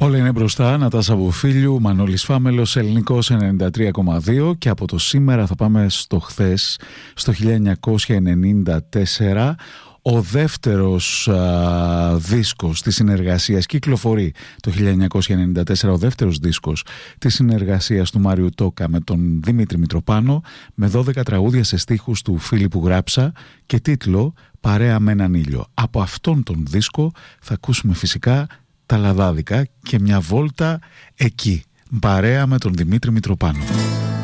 Όλα είναι μπροστά, Νατάσα Βουφίλιου, Μανώλης Φάμελος, Ελληνικός 93,2 και από το σήμερα θα πάμε στο χθες, στο 1994. Ο δεύτερος δίσκος της συνεργασίας κυκλοφορεί το 1994, ο δεύτερος δίσκος της συνεργασίας του Μάριου Τόκα με τον Δημήτρη Μητροπάνο, με 12 τραγούδια σε στίχους του Φίλιππου Γράψα και τίτλο «Παρέα με έναν ήλιο». Από αυτόν τον δίσκο θα ακούσουμε φυσικά τα λαδάδικα και μια βόλτα εκεί, παρέα με τον Δημήτρη Μητροπάνο.